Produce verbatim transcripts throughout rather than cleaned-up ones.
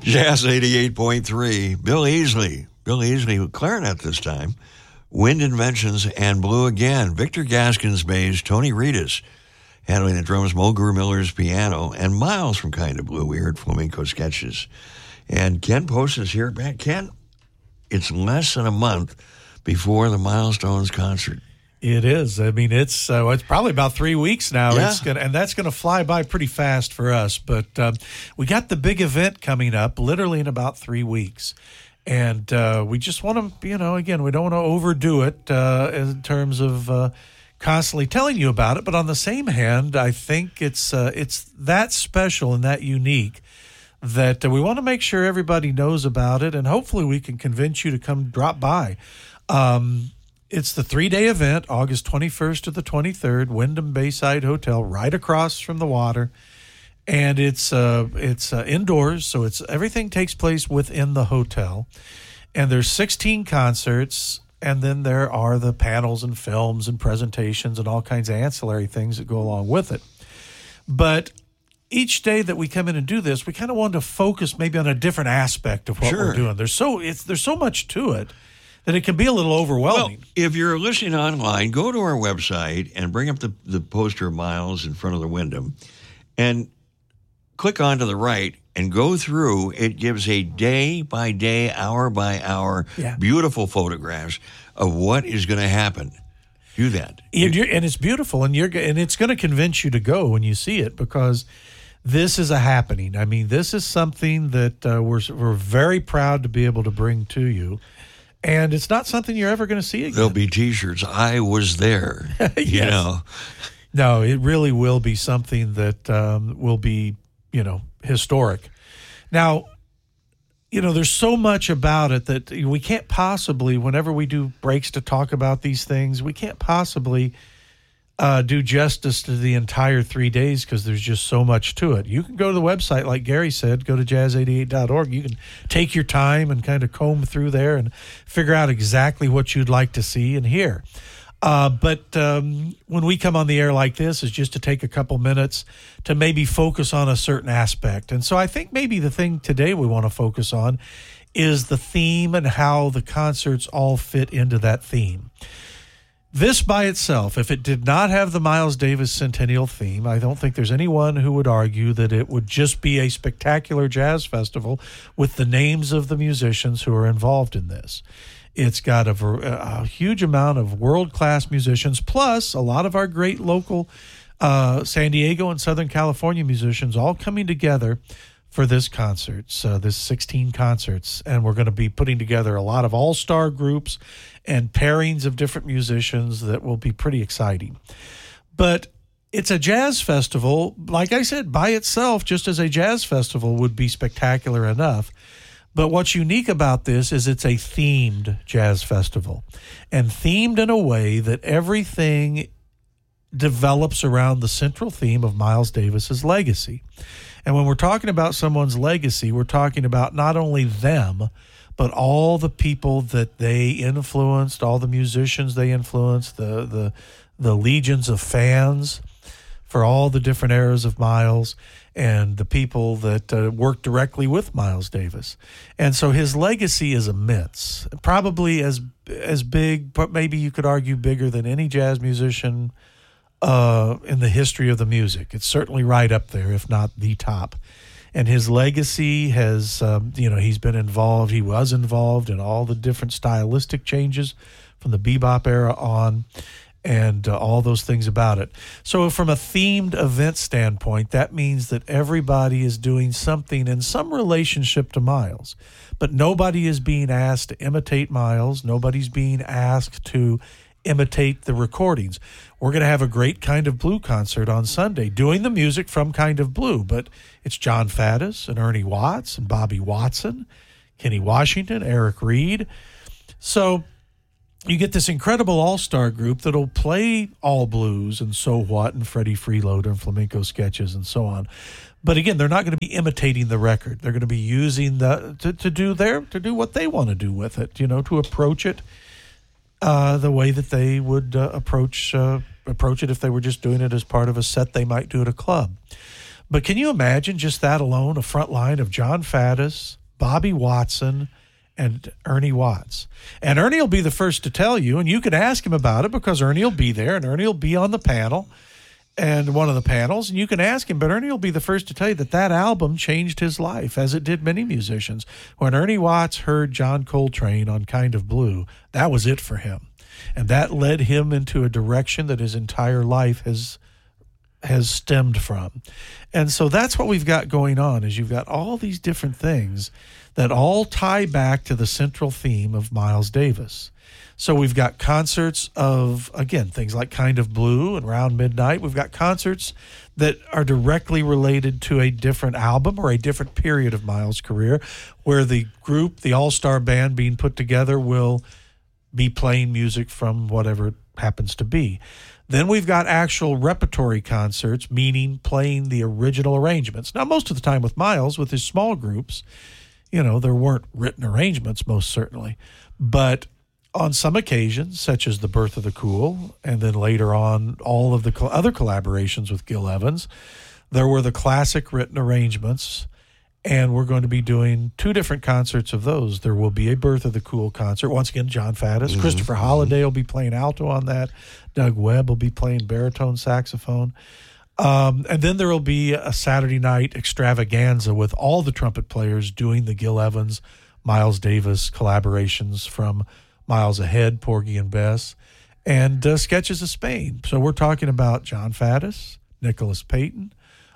Jazz eighty-eight point three. Bill Easley. Bill Easley, clarinet this time. Wind Inventions and Blue Again. Victor Gaskins bass. Tony Reedus handling the drums. Mulgrew Miller's piano. And Miles from Kind of Blue. We heard flamenco sketches. And Ken Post is here. Man, Ken, it's less than a month before the Milestones concert. It is. I mean, it's uh, it's probably about three weeks now. Yeah. It's gonna, and that's going to fly by pretty fast for us. But um, we got the big event coming up literally in about three weeks. And uh, we just want to, you know, again, we don't want to overdo it uh, in terms of uh, constantly telling you about it. But on the same hand, I think it's uh, it's that special and that unique that uh, we want to make sure everybody knows about it. And hopefully we can convince you to come drop by. Um, it's the three-day event, August twenty-first to the twenty-third, Wyndham Bayside Hotel, right across from the water. And it's uh, it's uh, indoors, so it's everything takes place within the hotel. And there's sixteen concerts, and then there are the panels and films and presentations and all kinds of ancillary things that go along with it. But each day that we come in and do this, we kind of want to focus maybe on a different aspect of what Sure. we're doing. There's so it's there's so much to it that it can be a little overwhelming. Well, if you're listening online, go to our website and bring up the, the poster of Miles in front of the Wyndham and click on to the right and go through. It gives a day by day, hour by hour, Yeah. beautiful photographs of what is going to happen. Do that. And, you're, and it's beautiful, and you're and it's going to convince you to go when you see it, because this is a happening. I mean, this is something that uh, we're we're very proud to be able to bring to you, and it's not something you're ever going to see again. There'll be T-shirts. I was there. You Yes. know. No, it really will be something that um, will be, you know, historic. Now, you know, there's so much about it that we can't possibly, whenever we do breaks to talk about these things, we can't possibly uh, do justice to the entire three days because there's just so much to it. You can go to the website, like Gary said, go to jazz eighty-eight dot org. You can take your time and kind of comb through there and figure out exactly what you'd like to see and hear. Uh, but um, when we come on the air like this, is just to take a couple minutes to maybe focus on a certain aspect. And so I think maybe the thing today we want to focus on is the theme and how the concerts all fit into that theme. This by itself, if it did not have the Miles Davis Centennial theme, I don't think there's anyone who would argue that it would just be a spectacular jazz festival with the names of the musicians who are involved in this. It's got a, a huge amount of world-class musicians, plus a lot of our great local uh, San Diego and Southern California musicians all coming together for this concert, so this sixteen concerts. And we're going to be putting together a lot of all-star groups and pairings of different musicians that will be pretty exciting. But it's a jazz festival. Like I said, by itself, just as a jazz festival would be spectacular enough. But what's unique about this is it's a themed jazz festival, and themed in a way that everything develops around the central theme of Miles Davis's legacy. And when we're talking about someone's legacy, we're talking about not only them, but all the people that they influenced, all the musicians they influenced, the the the legions of fans for all the different eras of Miles, and the people that uh, worked directly with Miles Davis. And so his legacy is immense, probably as as big, but maybe you could argue bigger than any jazz musician uh, in the history of the music. It's certainly right up there, if not the top. And his legacy has, um, you know, he's been involved, he was involved in all the different stylistic changes from the bebop era on, and uh, all those things about it. So from a themed event standpoint, that means that everybody is doing something in some relationship to Miles. But nobody is being asked to imitate Miles. Nobody's being asked to imitate the recordings. We're going to have a great Kind of Blue concert on Sunday, doing the music from Kind of Blue, but it's John Faddis and Ernie Watts and Bobby Watson, Kenny Washington, Eric Reed. So you get this incredible all-star group that'll play all blues and So What and Freddie Freeloader and flamenco sketches and so on. But again, they're not going to be imitating the record. They're going to be using the to, to do their to do what they want to do with it, you know, to approach it uh, the way that they would uh, approach uh, approach it if they were just doing it as part of a set they might do at a club. But can you imagine just that alone, a front line of John Faddis, Bobby Watson, and Ernie Watts? And Ernie will be the first to tell you, and you can ask him about it because Ernie will be there, and Ernie will be on the panel and one of the panels, and you can ask him, but Ernie will be the first to tell you that that album changed his life, as it did many musicians. When Ernie Watts heard John Coltrane on Kind of Blue, that was it for him. And that led him into a direction that his entire life has has stemmed from. And so that's what we've got going on, is you've got all these different things that all tie back to the central theme of Miles Davis. So we've got concerts of, again, things like Kind of Blue and Round Midnight. We've got concerts that are directly related to a different album or a different period of Miles' career, where the group, the all-star band being put together, will be playing music from whatever it happens to be. Then we've got actual repertory concerts, meaning playing the original arrangements. Now, most of the time with Miles, with his small groups, you know, there weren't written arrangements, most certainly. But on some occasions, such as The Birth of the Cool, and then later on all of the cl- other collaborations with Gil Evans, there were the classic written arrangements, and we're going to be doing two different concerts of those. There will be a Birth of the Cool concert. Once again, John Faddis. Mm-hmm. Christopher Holliday will be playing alto on that. Doug Webb will be playing baritone saxophone. Um, and then there will be a Saturday night extravaganza with all the trumpet players doing the Gil Evans, Miles Davis collaborations from Miles Ahead, Porgy and Bess, and uh, Sketches of Spain. So we're talking about John Faddis, Nicholas Payton,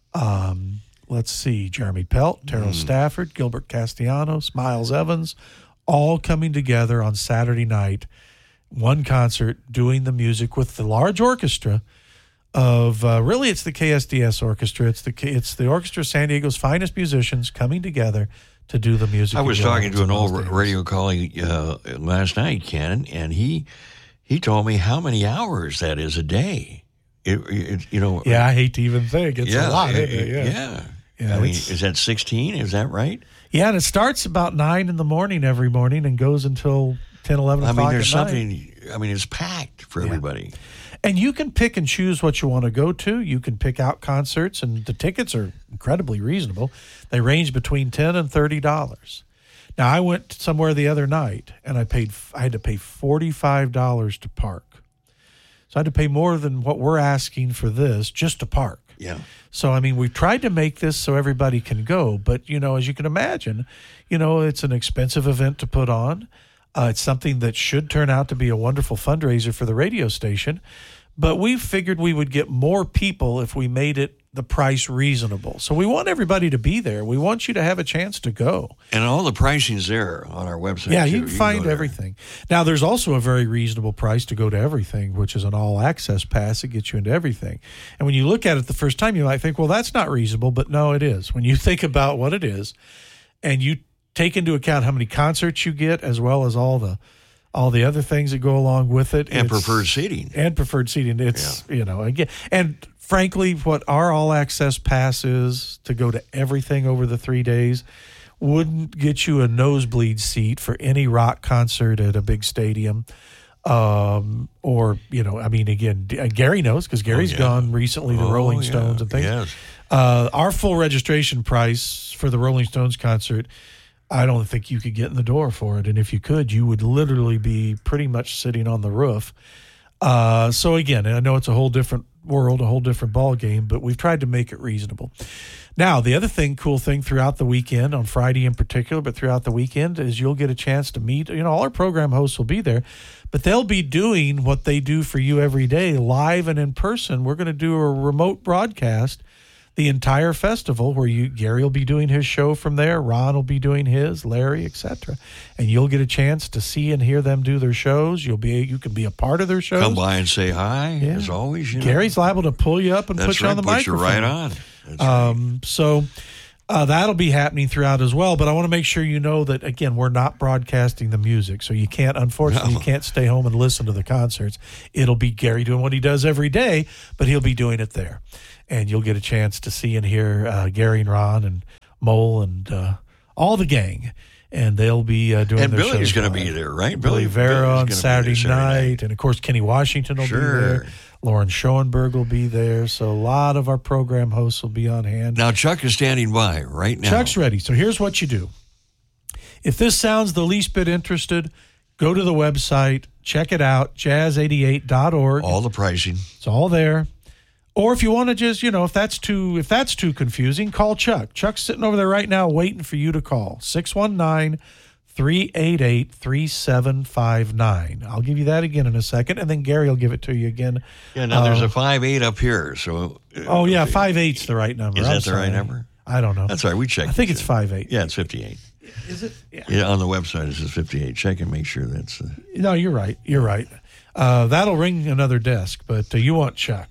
um, let's see, Jeremy Pelt, Terrell mm. Stafford, Gilbert Castellanos, Miles Evans, all coming together on Saturday night, one concert, doing the music with the large orchestra of, uh, really it's the K S D S orchestra. It's the it's the Orchestra of San Diego's finest musicians coming together to do the music. I was talking to an old radio colleague uh, last night, Ken, and he he told me how many hours that is a day. It, it, you know. Yeah, I hate to even think. It's yeah, a lot, it, isn't it? Yeah. yeah. yeah I mean, is that sixteen? Is that right? Yeah, and it starts about nine in the morning every morning and goes until ten, eleven I o'clock mean, there's at something, night. I mean, it's packed for Yeah. everybody. And you can pick and choose what you want to go to. You can pick out concerts, and the tickets are incredibly reasonable. They range between ten dollars and thirty dollars. Now, I went somewhere the other night, and I paid. I had to pay forty-five dollars to park. So I had to pay more than what we're asking for this just to park. Yeah. So, I mean, we've tried to make this so everybody can go. But, you know, as you can imagine, you know, it's an expensive event to put on. Uh, it's something that should turn out to be a wonderful fundraiser for the radio station. But we figured we would get more people if we made it the price reasonable. So we want everybody to be there. We want you to have a chance to go. And all the pricing's there on our website. Yeah, too. you can find go everything. Now, there's also a very reasonable price to go to everything, which is an all-access pass that gets you into everything. And when you look at it the first time, you might think, well, that's not reasonable. But no, it is. When you think about what it is, and you take into account how many concerts you get, as well as all the all the other things that go along with it. And preferred seating. And preferred seating. It's, yeah. you know, again, and frankly, what our all-access pass is to go to everything over the three days wouldn't get you a nosebleed seat for any rock concert at a big stadium. Um, or, you know, I mean, again, Gary knows because Gary's oh, yeah. gone recently to oh, Rolling yeah. Stones and things. Yes. Uh, our full registration price for the Rolling Stones concert, I don't think you could get in the door for it. And if you could, you would literally be pretty much sitting on the roof. Uh, so again, I know it's a whole different world, a whole different ball game, but we've tried to make it reasonable. Now, the other thing, cool thing throughout the weekend, on Friday in particular, but throughout the weekend, is you'll get a chance to meet, you know, all our program hosts will be there, but they'll be doing what they do for you every day, live and in person. We're going to do a remote broadcast the entire festival, where you Gary will be doing his show from there, Ron will be doing his, Larry, et cetera. And you'll get a chance to see and hear them do their shows. You'll be you can be a part of their shows. Come by and say hi, yeah. as always. You Gary's know. liable to pull you up and That's put you right, on the put microphone. You right on. That's um, right. So uh, that'll be happening throughout as well. But I want to make sure you know that, again, we're not broadcasting the music. So you can't, unfortunately, no. you can't stay home and listen to the concerts. It'll be Gary doing what he does every day, but he'll be doing it there. And you'll get a chance to see and hear uh, Gary and Ron and Mole and uh, all the gang. And they'll be uh, doing and their Billy's shows. going to be there, right? Billy, Billy Vera on Saturday, Saturday night. night. And, of course, Kenny Washington will sure. be there. Lauren Schoenberg will be there. So a lot of our program hosts will be on hand. Now, Chuck is standing by right now. Chuck's ready. So here's what you do. If this sounds the least bit interested, go to the website, check it out, jazz eighty-eight dot org. All the pricing. It's all there. Or if you want to just, you know, if that's too if that's too confusing, call Chuck. Chuck's sitting over there right now waiting for you to call. six one nine, three eight eight, three seven five nine. I'll give you that again in a second, and then Gary will give it to you again. Yeah, now there's Uh, a five eight up here. So. uh, Oh, yeah, five eight's the right number. Is I'm that the right sorry. number? I don't know. That's all right. We checked. I think it. it's five eight. Yeah, it's fifty-eight. Is it? Yeah. Yeah, on the website it says fifty-eight. Check and make sure that's. Uh, No, you're right. You're right. Uh, that'll ring another desk, but uh, you want Chuck.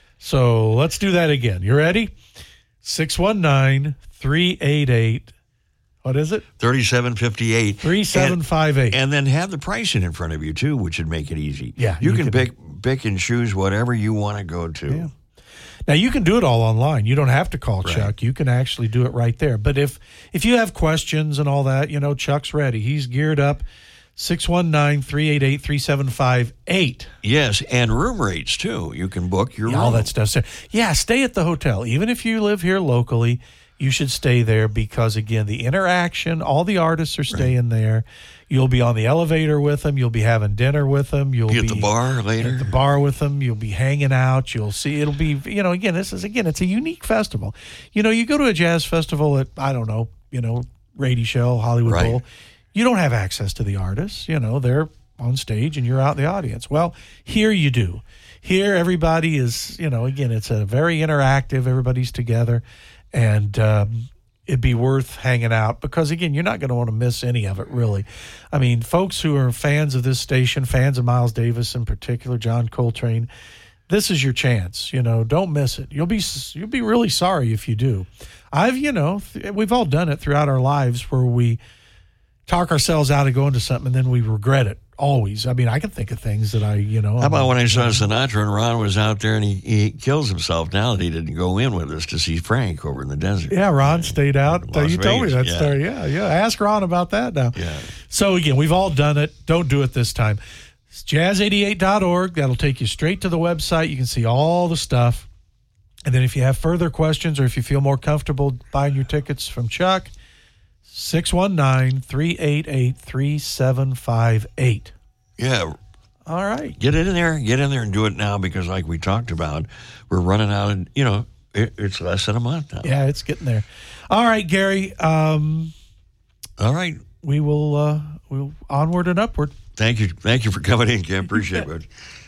So let's do that again. You ready? six one nine, three eight eight, what is it? thirty-seven fifty-eight. three seven five eight. And then have the pricing in front of you, too, which would make it easy. Yeah, You, you can can- pick pick and choose whatever you want to go to. Yeah. Now, you can do it all online. You don't have to call Right. Chuck. You can actually do it right there. But if if you have questions and all that, you know, Chuck's ready. He's geared up. six one nine, three eight eight, three seven five eight. Yes, and room rates, too. You can book your Yeah, room. all that stuff's there. Yeah, stay at the hotel. Even if you live here locally, you should stay there because, again, the interaction, all the artists are staying there. You'll be on the elevator with them. You'll be having dinner with them. You'll Be at be the bar later. at the bar with them. You'll be hanging out. You'll see. It'll be, you know, again, this is, again, it's a unique festival. You know, you go to a jazz festival at, I don't know, you know, Rady Show, Hollywood Right. Bowl. You don't have access to the artists. You know, they're on stage and you're out in the audience. Well, here you do. Here, everybody is, you know, again, it's a very interactive. Everybody's together. And um, it'd be worth hanging out because, again, you're not going to want to miss any of it, really. I mean, folks who are fans of this station, fans of Miles Davis in particular, John Coltrane, this is your chance. You know, don't miss it. You'll be you'll be really sorry if you do. I've, you know, we've all done it throughout our lives where we talk ourselves out of going to something and then we regret it. Always. I mean, I can think of things that I, you know. How about when I saw Sinatra and Ron was out there and he, he kills himself now that he didn't go in with us to see Frank over in the desert? Yeah, Ron stayed out. Las You told me Vegas, that yeah. story. Yeah, yeah. Ask Ron about that now. Yeah. So, again, we've all done it. Don't do it this time. It's jazz eighty-eight dot org. That'll take you straight to the website. You can see all the stuff. And then if you have further questions or if you feel more comfortable buying your tickets from Chuck, six one nine, three eight eight, three seven five eight. Yeah. All right. Get in there. Get in there and do it now because, like we talked about, we're running out and, you know, it, it's less than a month now. Yeah, it's getting there. All right, Gary. Um, All right. we will uh, we'll onward and upward. Thank you. Thank you for coming in, Kim. Appreciate it.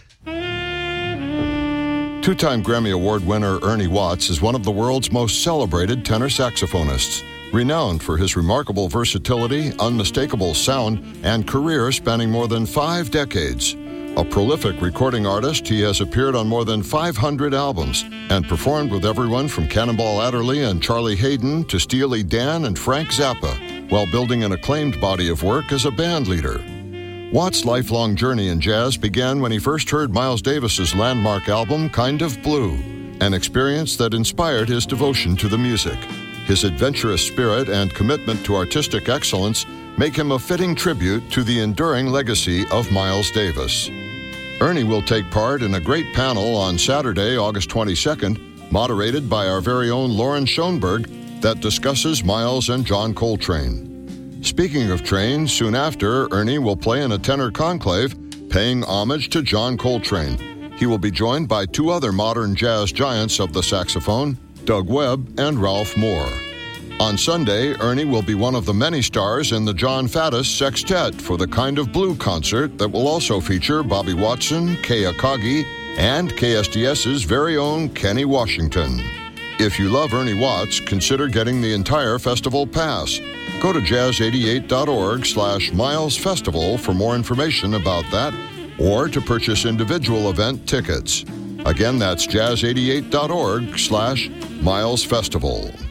Two-time Grammy Award winner Ernie Watts is one of the world's most celebrated tenor saxophonists, renowned for his remarkable versatility, unmistakable sound, and career spanning more than five decades. A prolific recording artist, he has appeared on more than five hundred albums and performed with everyone from Cannonball Adderley and Charlie Hayden to Steely Dan and Frank Zappa, while building an acclaimed body of work as a band leader. Watts' lifelong journey in jazz began when he first heard Miles Davis's landmark album, Kind of Blue, an experience that inspired his devotion to the music. His adventurous spirit and commitment to artistic excellence make him a fitting tribute to the enduring legacy of Miles Davis. Ernie will take part in a great panel on Saturday, August twenty-second, moderated by our very own Lauren Schoenberg, that discusses Miles and John Coltrane. Speaking of Train, soon after, Ernie will play in a tenor conclave, paying homage to John Coltrane. He will be joined by two other modern jazz giants of the saxophone, Doug Webb and Ralph Moore. On Sunday, Ernie will be one of the many stars in the John Faddis Sextet for the Kind of Blue concert that will also feature Bobby Watson, Kay Akagi, and KSDS's very own Kenny Washington. If you love Ernie Watts, consider getting the entire festival pass. Go to jazz eighty-eight dot org slash Miles Festival for more information about that or to purchase individual event tickets. Again, that's jazz eighty-eight dot org slash Miles Festival.